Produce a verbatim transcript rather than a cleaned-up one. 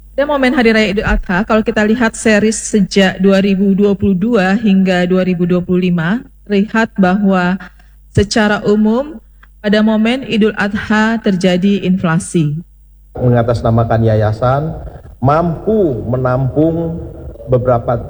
Pada momen Hari Raya Idul Adha, kalau kita lihat series sejak dua ribu dua puluh dua hingga dua ribu dua puluh lima, lihat bahwa secara umum pada momen Idul Adha terjadi inflasi. Mengatasnamakan yayasan mampu menampung beberapa